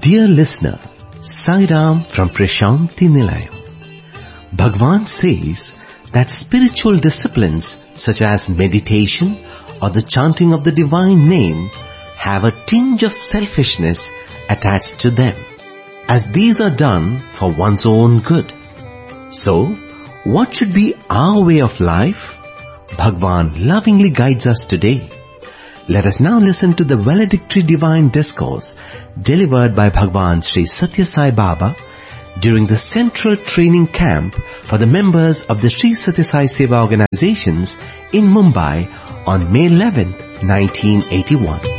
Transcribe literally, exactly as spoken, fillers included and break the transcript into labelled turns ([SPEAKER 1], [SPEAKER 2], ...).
[SPEAKER 1] Dear listener, Sai Ram from Prashanti Nilayam. Bhagwan says that spiritual disciplines such as meditation or the chanting of the divine name have a tinge of selfishness attached to them, as these are done for one's own good. So, what should be our way of life? Bhagwan lovingly guides us today. Let us now listen to the valedictory divine discourse delivered by Bhagwan Sri Satya Sai Baba during the central training camp for the members of the Sri Satya Sai Seva organizations in Mumbai on May eleventh, nineteen eighty-one.